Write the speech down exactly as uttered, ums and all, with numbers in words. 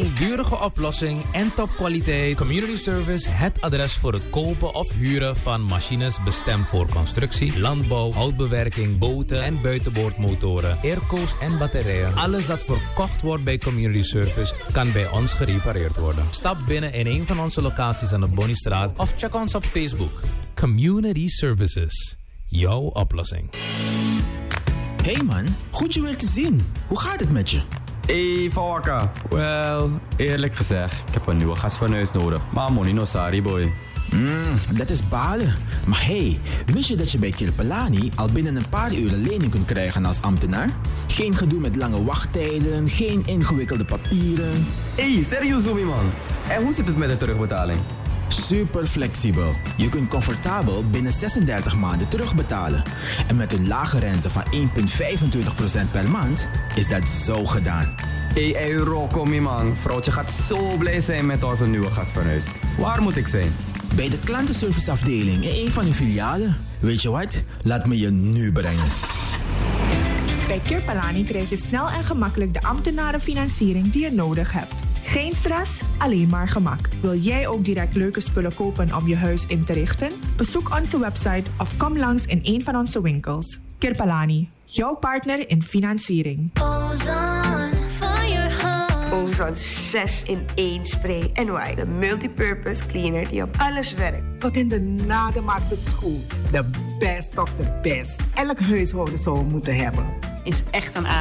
langdurige oplossing en topkwaliteit. Community Service, het adres voor het kopen of huren van machines bestemd voor constructie, landbouw, houtbewerking, boten en buitenboordmotoren, airco's en batterijen. Alles dat verkocht wordt bij Community Service kan bij ons gerepareerd worden. Stap binnen in een van onze locaties aan de Bonniestraat of check ons op Facebook. Community Services. Jouw oplossing. Hey man, goed je weer te zien. Hoe gaat het met je? Hey Fawaka. Wel, eerlijk gezegd, ik heb een nieuwe gasfornuis nodig. Maar money no sorry boy. Mm, dat is balen. Maar hey, wist je dat je bij Kirpelani al binnen een paar uur een lening kunt krijgen als ambtenaar? Geen gedoe met lange wachttijden, geen ingewikkelde papieren. Hey, serieus man. En hoe zit het met de terugbetaling? Super flexibel. Je kunt comfortabel binnen zesendertig maanden terugbetalen. En met een lage rente van één komma vijfentwintig procent per maand is dat zo gedaan. Hey, hey, Rocco, man. Vrouwtje gaat zo blij zijn met onze nieuwe gasfornuis. Waar moet ik zijn? Bij de klantenserviceafdeling in een van uw filialen. Weet je wat? Laat me je nu brengen. Bij Kirpelani krijg je snel en gemakkelijk de ambtenarenfinanciering die je nodig hebt. Geen stress, alleen maar gemak. Wil jij ook direct leuke spullen kopen om je huis in te richten? Bezoek onze website of kom langs in een van onze winkels. Kirpelani, jouw partner in financiering. Ozone for your home. Ozone zes in één spray. En why? De multipurpose cleaner die op alles werkt. Tot in de nadenmarkt het school. De best of the best. Elk huishouden zou moeten hebben. Is echt een